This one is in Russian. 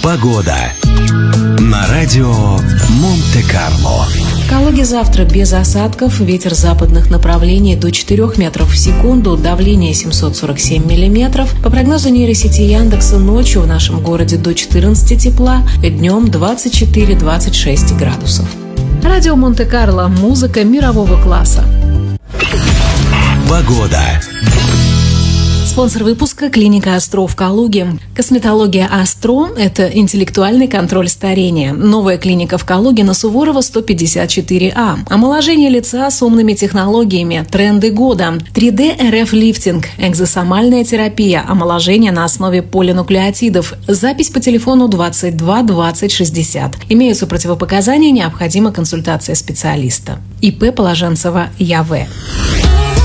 Погода на радио Монте-Карло. В Калуге завтра без осадков, ветер западных направлений до 4 метров в секунду, давление 747 миллиметров. По прогнозу нейросети Яндекса, ночью в нашем городе до 14 тепла, днем 24-26 градусов. Радио Монте-Карло. Музыка мирового класса. Погода. Спонсор выпуска – клиника «Астро» в Калуге. Косметология «Астро» – это интеллектуальный контроль старения. Новая клиника в Калуге на Суворова 154А. Омоложение лица с умными технологиями. Тренды года. 3D РФ-лифтинг. Экзосомальная терапия. Омоложение на основе полинуклеотидов. Запись по телефону 22 20 60. Имеются противопоказания, необходима консультация специалиста. ИП Положенцева Я.В.